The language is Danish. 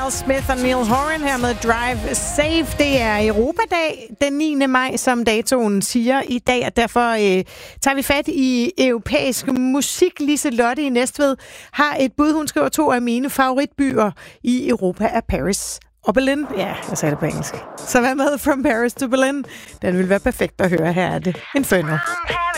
Miles Smith og Neil Horan her med Drive Safe. Det er Europadag den 9. maj, som datoen siger i dag, og derfor tager vi fat i europæisk musik. Lise Lotte i Næstved har et bud. Hun skriver 2 af mine favoritbyer i Europa er Paris og Berlin. Ja, jeg sagde det på engelsk. Så hvad med From Paris to Berlin? Den vil være perfekt at høre. Her er det Inferno.